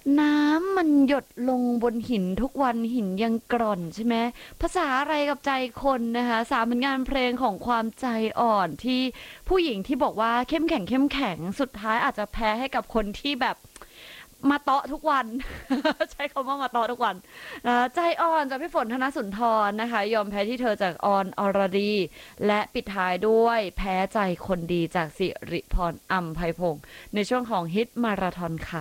น้ำมันหยดลงบนหินทุกวันหินยังกร่อนใช่ไหมภาษาอะไรกับใจคนนะคะสามผลงานเพลงของความใจอ่อนที่ผู้หญิงที่บอกว่าเข้มแข็งเข้มแข็งสุดท้ายอาจจะแพ้ให้กับคนที่แบบมาเตาะทุกวันใช้คำว่ามาเตาะทุกวันใจอ่อนจากพี่ฝนธนสุนทรนะคะยอมแพ้ที่เธอจากออนอรดีและปิดท้ายด้วยแพ้ใจคนดีจากสิริพรอัมไพพงศ์ในช่วงของฮิตมาราธอนค่ะ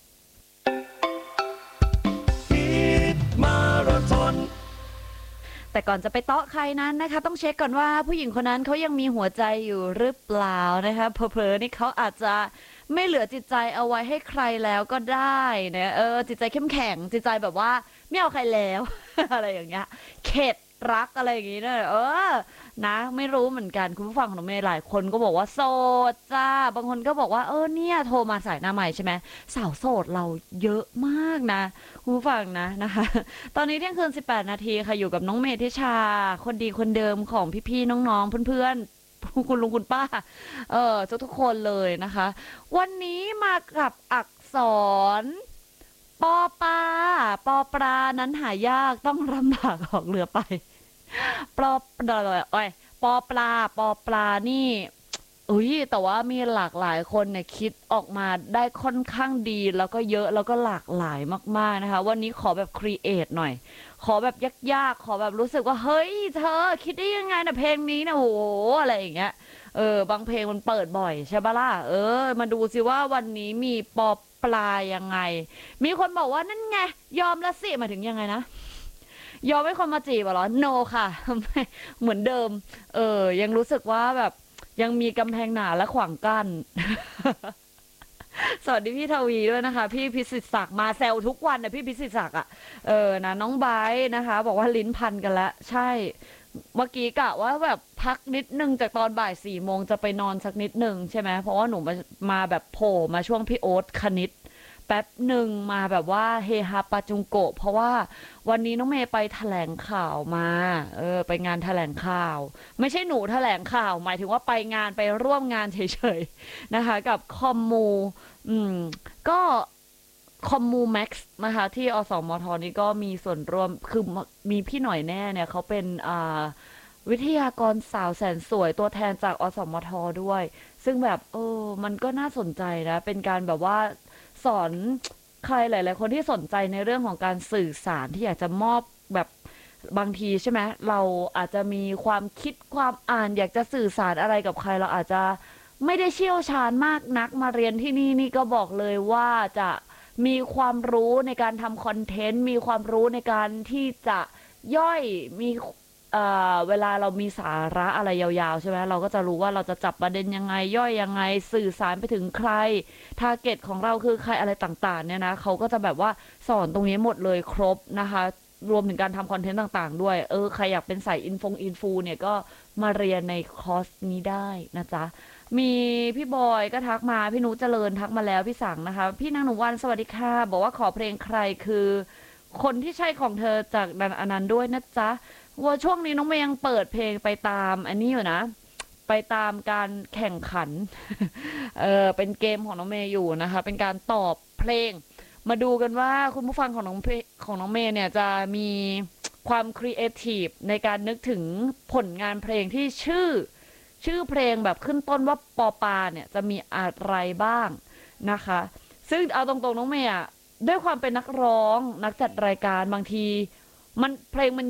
มาราธอนแต่ก่อนจะไปเตาะใครนั้นนะคะต้องเช็คก่อนว่าผู้หญิงคนนั้นเขายังมีหัวใจอยู่หรือเปล่านะคะเผลอๆนี่เขาอาจจะไม่เหลือจิตใจเอาไว้ให้ใครแล้วก็ได้นะจิตใจเข้มแข็งจิตใจแบบว่าไม่เอาใครแล้ว อะไรอย่างเงี้ยเข็ดรักอะไรอย่างงี้เนอะนะไม่รู้เหมือนกันคุณผู้ฟังของหนูเมย์หลายคนก็บอกว่าโสดจ้าบางคนก็บอกว่าเนี่ยโทรมาสายหน้าใหม่ใช่ไหมสาวโสดเราเยอะมากนะคุณผู้ฟังนะคะ ตอนนี้เที่ยงคืน18 นาทีค่ะอยู่กับน้องเมธิชาคนดีคนเดิมของพี่ๆน้องๆเพื่อนๆคุณลุงคุณป้าทุกคนเลยนะคะวันนี้มากับอักษรปอปลาปอปลานั้นหายากต้องลำบากออกเรือไปปอปลาปอปลาปอปลานี่อุ้ยแต่ว่ามีหลากหลายคนเนี่ยคิดออกมาได้ค่อนข้างดีแล้วก็เยอะแล้วก็หลากหลายมากๆนะคะวันนี้ขอแบบครีเอทหน่อยขอแบบยากๆขอแบบรู้สึกว่าเฮ้ยเธอคิดได้ยังไงนะเพลงนี้นะโหอะไรอย่างเงี้ยบางเพลงมันเปิดบ่อยใช่ปะล่ะมาดูสิว่าวันนี้มีปอปลายังไงมีคนบอกว่านั่นไงยอมละสิหมายถึงยังไงนะยอมให้คนมาจีบเหรอโนค่ะเหมือนเดิมยังรู้สึกว่าแบบยังมีกำแพงหนาและขวางกั้น สวัสดีพี่ทวีด้วยนะคะพี่พิสิทธิ์ศักดิ์มาแซวทุกวันนะพี่พิสิทธิ์ศักดิ์นะน้องไบร์ทนะคะบอกว่าลิ้นพันกันแล้วใช่เมื่อกี้กะว่าแบบพักนิดนึงจากตอนบ่าย 4 โมงจะไปนอนสักนิดนึงใช่ไหมเพราะว่าหนูมาแบบโผล่มาช่วงพี่โอ๊ตคณิตแป๊บหนึ่งมาแบบว่าเฮฮาปาจุงโกะเพราะว่าวันนี้น้องเมย์ไปแถลงข่าวมาไปงานแถลงข่าวไม่ใช่หนูแถลงข่าวหมายถึงว่าไปงานไปร่วมงานเฉยๆนะคะกับคอมมู อืมก็คอมมูแม็กซ์นะคะที่อสมทนี่ก็มีส่วนร่วมคือมีพี่หน่อยแน่เนี่ยเขาเป็นวิทยากรสาวแสนสวยตัวแทนจากอสมทด้วยซึ่งแบบมันก็น่าสนใจนะเป็นการแบบว่าสอนใครหลายๆคนที่สนใจในเรื่องของการสื่อสารที่อยากจะมอบแบบบางทีใช่ไหมเราอาจจะมีความคิดความอ่านอยากจะสื่อสารอะไรกับใครเราอาจจะ ไม่ได้เชี่ยวชาญมากนักมาเรียนที่นี่นี่ก็บอกเลยว่าจะมีความรู้ในการทำคอนเทนต์มีความรู้ในการที่จะย่อยมีเวลาเรามีสาระอะไรยาวๆใช่ไหมเราก็จะรู้ว่าเราจะจับประเด็นยังไงย่อยยังไงสื่อสารไปถึงใครทาร์เก็ตของเราคือใครอะไรต่างๆเนี่ยนะเขาก็จะแบบว่าสอนตรงนี้หมดเลยครบนะคะรวมถึงการทำคอนเทนต์ต่างๆด้วยใครอยากเป็นสายอินฟูเนี่ยก็มาเรียนในคอร์สนี้ได้นะจ๊ะ มีพี่บอยก็ทักมาพี่นุเจริญทักมาแล้วพี่สังนะคะพี่นางหนูวันสวัสดีค่ะบอกว่าขอเพลงใครคือคนที่ใช่ของเธอจากดันอนันต์ด้วยนะจ๊ะว่าช่วงนี้น้องเมย์ยังเปิดเพลงไปตามอันนี้อยู่นะไปตามการแข่งขันเป็นเกมของน้องเมย์อยู่นะคะเป็นการตอบเพลงมาดูกันว่าคุณผู้ฟังของน้องเมย์เนี่ยจะมีความครีเอทีฟในการนึกถึงผลงานเพลงที่ชื่อเพลงแบบขึ้นต้นว่าปอปาเนี่ยจะมีอะไรบ้างนะคะซึ่งเอาตรงๆน้องเมย์อะด้วยความเป็นนักร้องนักจัดรายการบางทีเพลงมัน